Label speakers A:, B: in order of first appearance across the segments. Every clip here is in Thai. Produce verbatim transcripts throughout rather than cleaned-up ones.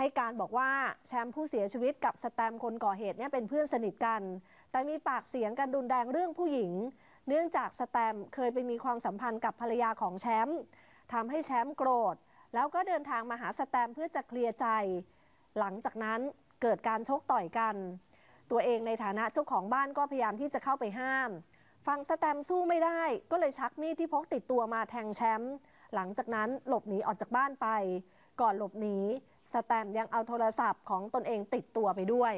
A: ให้การบอกว่าแชมป์ผู้เสียชีวิตกับสแตมคนก่อเหตุเนี่ยเป็นเพื่อนสนิทกันแต่มีปากเสียงกันรุนแรงเรื่องผู้หญิงเนื่องจากสแตมเคยไปมีความสัมพันธ์กับภรรยาของแชมป์ทำให้แชมป์โกรธแล้วก็เดินทางมาหาสแตมเพื่อจะเคลียร์ใจหลังจากนั้นเกิดการชกต่อยกันตัวเองในฐานะเจ้าของบ้านก็พยายามที่จะเข้าไปห้ามฝั่งสแตมสู้ไม่ได้ก็เลยชักมีดที่พกติดตัวมาแทงแชมป์หลังจากนั้นหลบหนีออกจากบ้านไปก่อนหลบหนีสแตมยังเอาโทรศัพท์ของตนเองติดตัวไปด้วย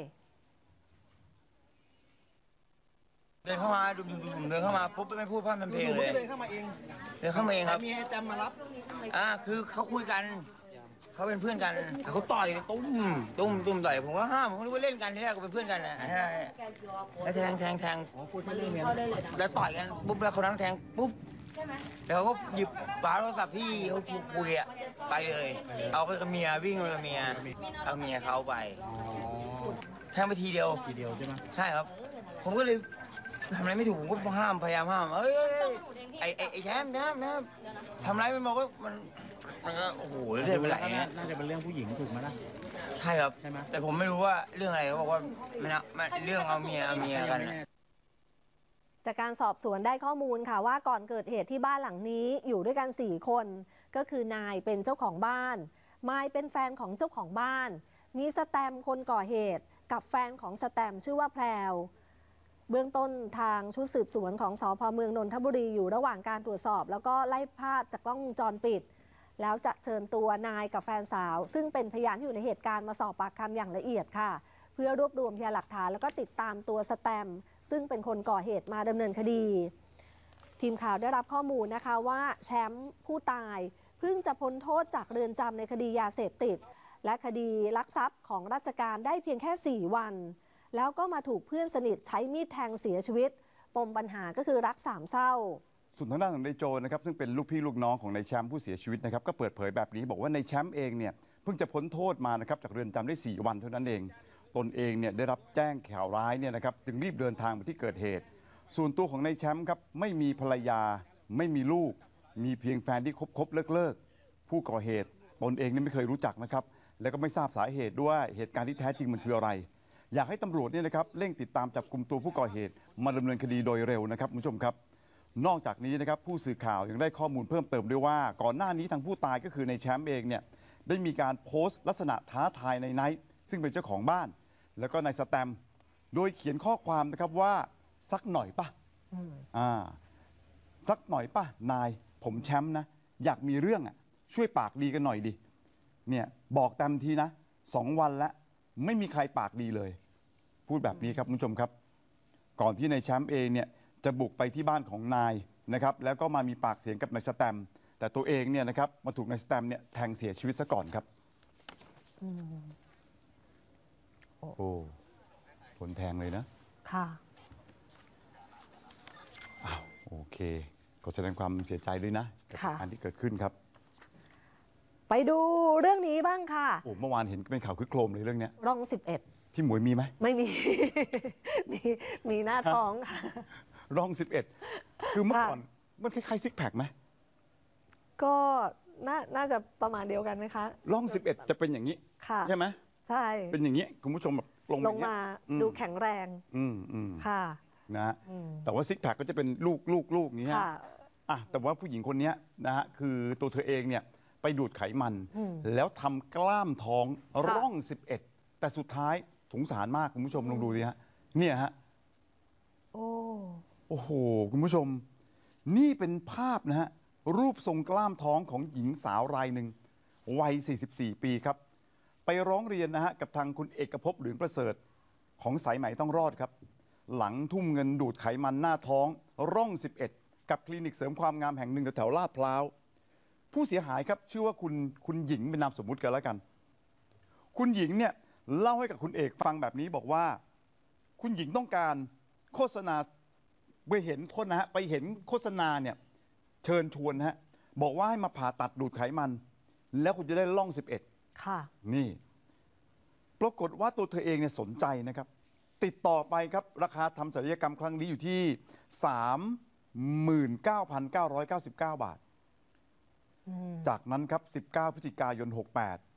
B: เดินเข้ามาดุมๆเดินเข้ามาปุ๊บไม่พูดพร่ำทำเพลงเลย
C: เดินเข้ามาเอง
B: เดินเข้ามาเองครับ
C: มีไอ้แตมมารับ
B: อ่าคือเขาคุยกันเขาเป็นเพื่อนกันเขาต่อยตุ้มตุ้มตุ้มต่อยผมก็ห้ามผมนึกว่าเล่นกันที่แรกก็เป็นเพื่อนกันนะแล้วแทงแทงแทงแล้วต่อยกันปุ๊บแล้วคนนั้นแทงปุ๊บแล้วก็หยิบปาโทรศัพท์พี่เขาคุยอะไปเลยเอาไปกับเมียวิ่งไปกับเมียเอาเมียเขาไปแทงไปทีเดียว
C: ทีเดียวใช่ไหม
B: ใช่ครับผมก็เลยทำอะไรไม่ถูกผมก็ห้ามพยายามห้ามเอ้ยไอ้ไอ้ไอ้แชมป์นะนะทำไรไม่บอกก็มันมันก็โอ้โหเรื่องอะไรเนี่ย
C: น่าจะเป็นเรื่องผู้หญิงถูกไหมล่ะ
B: ใช่ครับ
C: ใช่ไหม
B: แต่ผมไม่รู้ว่าเรื่องอะไรเขาบอกว่าไม่นะเรื่องเอาเมียเอาเมียกัน
A: จากการสอบสวนได้ข้อมูลค่ะว่าก่อนเกิดเหตุที่บ้านหลังนี้อยู่ด้วยกันสี่คนก็คือนายเป็นเจ้าของบ้านมายเป็นแฟนของเจ้าของบ้านมีสแตมคนก่อเหตุกับแฟนของสแตมชื่อว่าแพรวเบื้องต้นทางชุดสืบสวนของสภ.เมืองนนทบุรีอยู่ระหว่างการตรวจสอบแล้วก็ไล่ภาพจากกล้องวงจรปิดแล้วจะเชิญตัวนายกับแฟนสาวซึ่งเป็นพยานที่อยู่ในเหตุการณ์มาสอบปากคำอย่างละเอียดค่ะเพื่อรวบรวมพยานหลักฐานแล้วก็ติดตามตัวสแตมซึ่งเป็นคนก่อเหตุมาดำเนินคดีทีมข่าวได้รับข้อมูลนะคะว่าแชมป์ผู้ตายเพิ่งจะพ้นโทษจากเรือนจำในคดียาเสพติดและคดีลักทรัพย์ของราชการได้เพียงแค่สี่วันแล้วก็มาถูกเพื่อนสนิทใช้มีดแทงเสียชีวิตปมปัญหาก็คือรักสามเศร้า
D: ส่วนทางด้านของนายโจนะครับซึ่งเป็นลูกพี่ลูกน้องของนายแชมป์ผู้เสียชีวิตนะครับก็เปิดเผยแบบนี้บอกว่านายแชมป์เองเนี่ยเพิ่งจะพ้นโทษมานะครับจากเรือนจำได้สี่วันเท่านั้นเองตนเองเนี่ยได้รับแจ้งข่าวร้ายเนี่ยนะครับจึงรีบเดินทางมาที่เกิดเหตุส่วนตัวของนายแชมป์ครับไม่มีภรรยาไม่มีลูกมีเพียงแฟนที่คบคบเลิกเลิกผู้ก่อเหตุตนเองนี่ไม่เคยรู้จักนะครับแล้วก็ไม่ทราบสาเหตุด้วยเหตุการณ์ที่แท้จริงมันคืออะไรอยากให้ตำรวจเนี่ยนะครับเร่งติดตามจับกลุ่มตัวผู้ก่อเหตุมาดำเนินคดีโดยเร็วนะครับคุณผู้ชมครับนอกจากนี้นะครับผู้สื่อข่าวยังได้ข้อมูลเพิ่มเติมด้วยว่าก่อนหน้านี้ทางผู้ตายก็คือในแชมป์เองเนี่ยได้มีการโพสต์ลักษณะท้าทายในไนท์ซึ่งเป็นเจ้าของบ้านแล้วก็ในสแตมโดยเขียนข้อความนะครับว่าสักหน่อยป่ะอ่าสักหน่อยป่ะนายผมแชมป์นะอยากมีเรื่องอ่ะช่วยปากดีกันหน่อยดิเนี่ยบอกแตมทีนะสองวันแล้วไม่มีใครปากดีเลยพูดแบบนี้ครับคุณผู้ชมครับก่อนที่ในแชมป์เองเนี่ยจะบุกไปที่บ้านของนายนะครับแล้วก็มามีปากเสียงกับนายสแตมแต่ตัวเองเนี่ยนะครับมาถูกนายสแตมเนี่ยแทงเสียชีวิตซะก่อนครับโอ้ผลแทงเลยนะ
A: ค่ะ
D: อ้าวโอเคขอแสดงความเสียใจด้วยนะกับเหตุการณ์ที่เกิดขึ้นครับ
A: ไปดูเรื่องนี้บ้างค่ะ
D: โอ้เมื่อวานเห็นเป็นข่าวคึกโครมเลยเรื่องนี้
A: ร่องสิบเอ็ด
D: พี่หมวยมีไหม
A: ไม่มี มีมีหน้าท้องค่ะ
D: ร่องสิบเอ็ดคือเมื่อก่อนมันคล้ายๆซิกแพคไหม
A: ก็น่าน่าจะประมาณเดียวกันไหมคะ
D: ร่องสิบเอ็ดจะเป็นอย่างนี้ใช่ไหม
A: ใช่
D: เป็นอย่างนี้คุณผู้ชมแบบลง
A: ลงมาดูแข็งแรง
D: อืมอืม
A: ค่ะ
D: นะแต่ว่าซิกแพคก็จะเป็นลูกลูกลูกนี้ฮะอ่ะแต่ว่าผู้หญิงคนนี้นะฮะคือตัวเธอเองเนี่ยไปดูดไขมันแล้วทำกล้ามท้องร่องสิบเอ็ดแต่สุดท้ายสงสารมากคุณผู้ชมลองดูดิฮะเนี่ยฮะ
A: โอ้
D: โอ้โหคุณผู้ชมนี่เป็นภาพนะฮะรูปทรงกล้ามท้องของหญิงสาวรายหนึ่งวัยสี่สิบสี่ปีครับไปร้องเรียนนะฮะกับทางคุณเอกภพเหลืองประเสริฐของสายไหมต้องรอดครับหลังทุ่มเงินดูดไขมันหน้าท้องร่องสิบเอ็ดกับคลินิกเสริมความงามแห่งหนึ่งแถวๆลาดพร้าวผู้เสียหายครับชื่อว่าคุณคุณหญิงเป็นนามสมมุติกันแล้วกันคุณหญิงเนี่ยเล่าให้กับคุณเอกฟังแบบนี้บอกว่าคุณหญิงต้องการโฆษณาไปเห็นโทษนะฮะไปเห็นโฆษณาเนี่ยเชิญชวนนะฮะบอกว่าให้มาผ่าตัดดูดไขมันแล้วคุณจะได้ร่องสิบเอ็ด
A: ค่ะ
D: นี่ปรากฏว่าตัวเธอเองเนี่ยสนใจนะครับติดต่อไปครับราคาทำศัลยกรรมครั้งนี้อยู่ที่ สามหมื่นเก้าพันเก้าร้อยเก้าสิบเก้า บาทจากนั้นครับสิบเก้าพฤศจิกายนหกสิบแปด